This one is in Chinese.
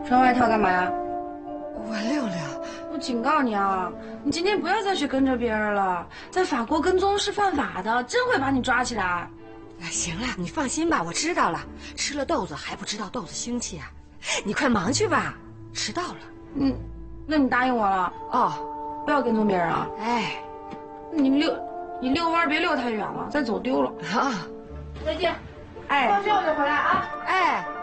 穿外套干嘛呀？ 我溜溜。 我警告你啊，你今天不要再去跟着别人了，在法国跟踪是犯法的，真会把你抓起来。 行了，你放心吧，我知道了。吃了豆子还不知道豆子腥气啊？你快忙去吧，迟到了。 那你答应我了哦， 不要跟踪别人啊。 哎， 你遛弯别遛太远了，再走丢了。 好， 再见。哎，放学我就回来啊。 哎。